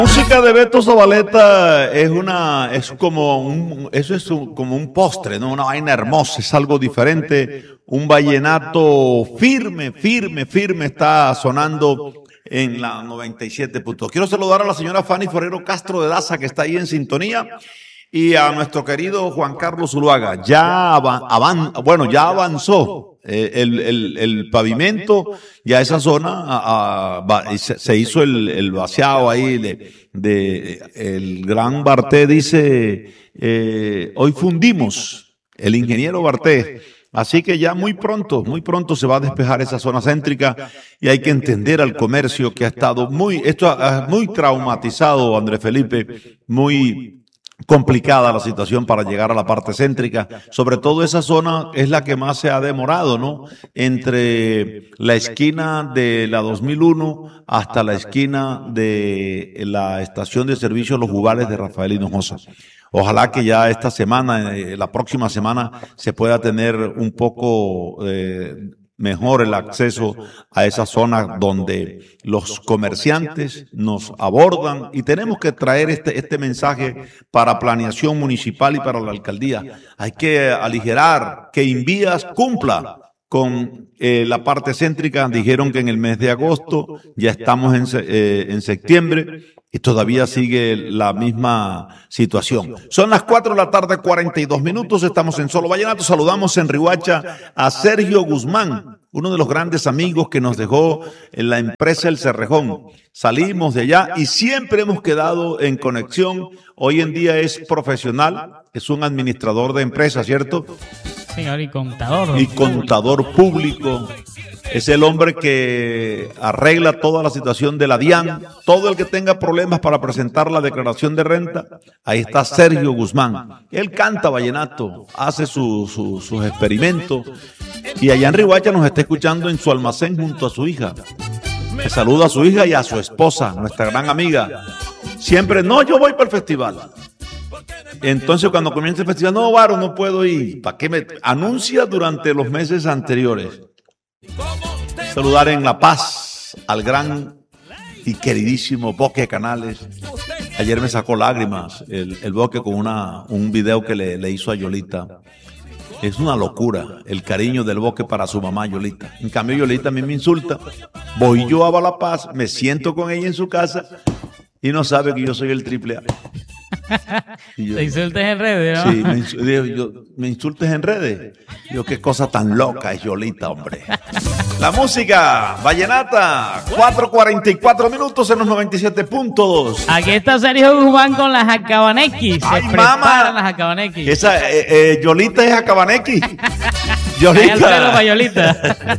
Música de Beto Zabaleta como un postre, ¿no? Una vaina hermosa, es algo diferente, un vallenato firme está sonando en la 97 puntos. Quiero saludar a la señora Fanny Ferrero Castro de Daza, que está ahí en sintonía, y a nuestro querido Juan Carlos Zuluaga. Ya avanzó el pavimento, ya esa zona se hizo el vaciado ahí el gran Barté dice, hoy fundimos, el ingeniero Barté. Así que ya muy pronto se va a despejar esa zona céntrica y hay que entender al comercio que ha estado muy traumatizado, Andrés Felipe, muy complicada la situación para llegar a la parte céntrica. Sobre todo esa zona es la que más se ha demorado, ¿no? Entre la esquina de la 2001 hasta la esquina de la estación de servicio Los Jugales de Rafael Hinojosa. Ojalá que ya esta semana, la próxima semana, se pueda tener un poco mejor el acceso a esa zona donde los comerciantes nos abordan, y tenemos que traer este mensaje para planeación municipal y para la alcaldía. Hay que aligerar, que Invías cumpla con la parte céntrica. Dijeron que en el mes de agosto, ya estamos en septiembre, y todavía sigue la misma situación. Son las 4 de la tarde, 42 minutos, estamos en Solo Vallenato. Saludamos en Riohacha a Sergio Guzmán, uno de los grandes amigos que nos dejó en la empresa El Cerrejón. Salimos de allá y siempre hemos quedado en conexión. Hoy en día es profesional, es un administrador de empresas, ¿cierto? Señor, y contador. Y contador público. Es el hombre que arregla toda la situación de la DIAN. Todo el que tenga problemas para presentar la declaración de renta, ahí está Sergio Guzmán. Él canta vallenato, hace sus experimentos, y allá en Riohacha nos está escuchando en su almacén junto a su hija. Le saluda a su hija y a su esposa, nuestra gran amiga. Siempre, no, yo voy para el festival. Entonces, cuando comienza el festival, no, Varo, no puedo ir. ¿Para qué me anuncia durante los meses anteriores? Saludar en La Paz al gran y queridísimo Boque Canales. Ayer me sacó lágrimas el Boque con un video que le hizo a Yolita. Es una locura el cariño del Boque para su mamá Yolita. En cambio, Yolita a mí me insulta. Voy yo a La Paz, me siento con ella en su casa y no sabe que yo soy el AAA. Te insultes en redes, ¿no? Sí, me insultes en redes. Yo, qué cosa tan loca es Yolita, hombre. La música vallenata, 4:44 minutos en los 97 puntos. Aquí está Sergio Guzmán con las Acabanequis. ¡Ay, mamá! Las Acabanequis. Esa, Yolita es Acabanequis. Yolita. Yolita.